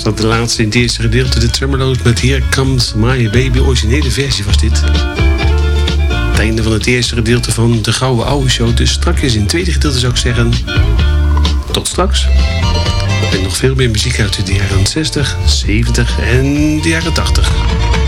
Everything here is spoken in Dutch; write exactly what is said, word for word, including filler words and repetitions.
dat de laatste in het eerste gedeelte, de Tremolo's met Here Comes My Baby. Originele versie was dit. Het einde van het eerste gedeelte van de Gouden Oude Show. Dus straks in het tweede gedeelte zou ik zeggen, tot straks. En nog veel meer muziek uit de jaren zestig, zeventig en de jaren tachtig.